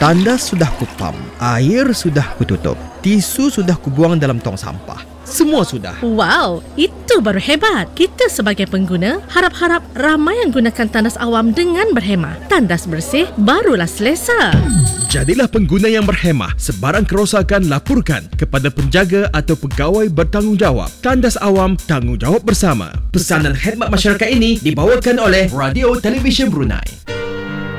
Tandas sudah kupam, air sudah kututup, tisu sudah kubuang dalam tong sampah. Semua sudah. Wow, itu baru hebat. Kita sebagai pengguna harap-harap ramai yang gunakan tandas awam dengan berhemah. Tandas bersih barulah selesa. Jadilah pengguna yang berhemah. Sebarang kerosakan laporkan kepada penjaga atau pegawai bertanggungjawab. Tandas awam, tanggungjawab bersama. Pesanan khidmat masyarakat ini dibawakan oleh Radio Television Brunei.